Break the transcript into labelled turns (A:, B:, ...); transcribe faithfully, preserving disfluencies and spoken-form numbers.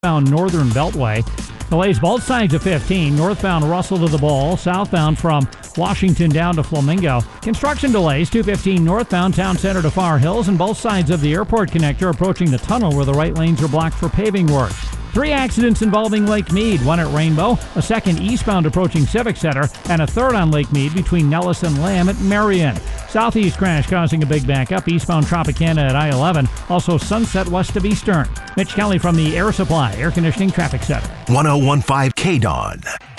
A: Bound Northern Beltway. Delays both sides of fifteen. Northbound Russell to the Bowl. Southbound from Washington down to Flamingo. Construction delays two fifteen northbound Town Center to Far Hills and both sides of the airport connector approaching the tunnel where the right lanes are blocked for paving work. Three accidents involving Lake Mead, one at Rainbow, a second eastbound approaching Civic Center, and a third on Lake Mead between Nellis and Lamb at Marion. Southeast crash causing a big backup, eastbound Tropicana at I eleven, also Sunset west of Eastern. Mitch Kelly from the Air Supply Air Conditioning Traffic Center.
B: one oh one point five K D O N.